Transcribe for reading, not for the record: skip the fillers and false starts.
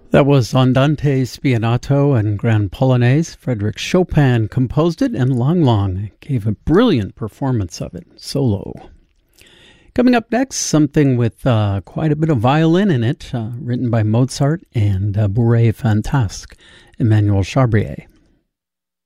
That was Andante Spianato and Grand Polonaise. Frédéric Chopin composed it, and Lang Lang gave a brilliant performance of it, solo. Coming up next, something with quite a bit of violin in it, written by Mozart and Bourrée Fantasque, Emmanuel Chabrier.